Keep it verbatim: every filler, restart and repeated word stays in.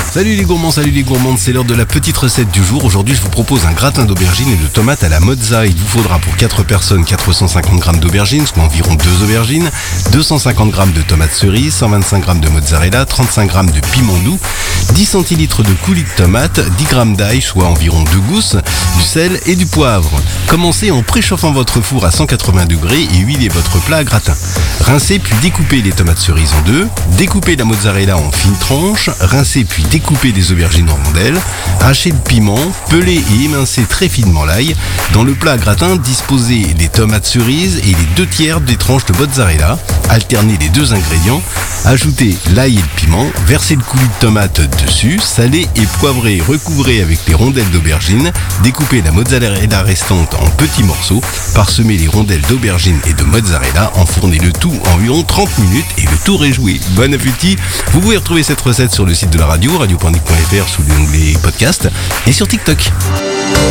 Salut les gourmands, salut les gourmandes, c'est l'heure de la petite recette du jour. Aujourd'hui je vous propose un gratin d'aubergines et de tomates à la mozza. Il vous faudra pour quatre personnes quatre cent cinquante grammes d'aubergines, soit environ deux aubergines, deux cent cinquante grammes de tomates cerises, cent vingt-cinq grammes de mozzarella, trente-cinq grammes de piment doux, dix centilitres de coulis de tomates, dix grammes d'ail, soit environ deux gousses, du sel et du poivre. Commencez en préchauffant votre four à cent quatre-vingts degrés et huilez votre plat à gratin. Rincez puis découpez les tomates cerises en deux, découpez la mozzarella en fines tranches, rincez puis découpez des aubergines en rondelles, hachez le piment, pelez et émincez très finement l'ail. Dans le plat à gratin, disposez les tomates cerises et les deux tiers des tranches de mozzarella. Alternez les deux ingrédients, ajoutez l'ail et le piment, versez le coulis de tomate dessus, salez et poivrez, recouvrez avec les rondelles d'aubergine, découpez la mozzarella restante en petits morceaux, parsemez les rondelles d'aubergine et de mozzarella, enfournez le tout environ trente minutes et le tour est joué. Bon appétit. Vous pouvez retrouver cette recette sur le site de la radio, radio point nick point f r sous l'onglet podcast et sur TikTok.